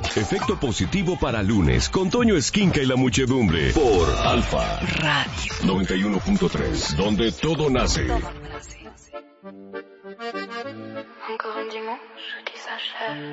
Efecto positivo para lunes con Toño Esquinca y la muchedumbre por Alfa Radio 91.3, donde todo nace. Encore un dimanche qui s'achève.